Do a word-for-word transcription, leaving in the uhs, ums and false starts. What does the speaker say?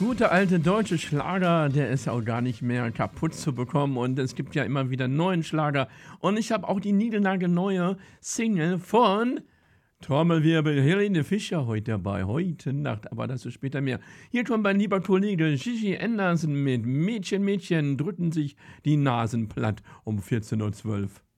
Gute alte deutsche Schlager, der ist auch gar nicht mehr kaputt zu bekommen und es gibt ja immer wieder neuen Schlager. Und ich habe auch die niegelnagelneue Single von Trommelwirbel Helene Fischer heute dabei, heute Nacht, aber dazu später mehr. Hier kommt mein lieber Kollege Gigi Anderson mit Mädchen, Mädchen drücken sich die Nasen platt um vierzehn Uhr zwölf.